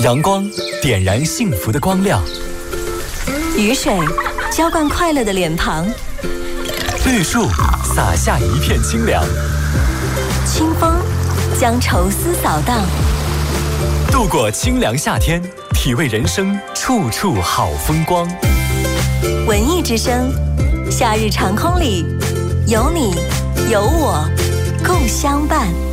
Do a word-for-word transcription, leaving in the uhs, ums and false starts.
阳光点燃幸福的光亮， 雨水浇灌快乐的脸庞， 绿树洒下一片清凉， 清风将愁思扫荡。 度过清凉夏天，体味人生处处好风光。 文艺之声，夏日长空里，有你有我共相伴。